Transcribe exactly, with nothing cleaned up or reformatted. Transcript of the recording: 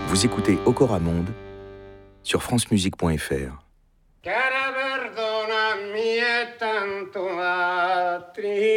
Vous écoutez Okora Monde sur francemusique point f r. Cara perdonami è tanto altri